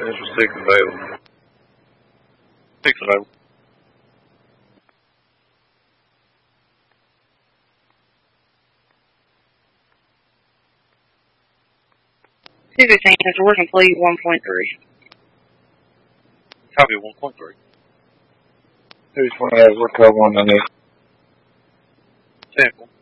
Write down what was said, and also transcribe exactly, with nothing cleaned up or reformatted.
Answer six available. Six available. Two fifteen, George complete one point three. Copy one point three. Two twenty-eight, we're code one ninety-eight. Sample.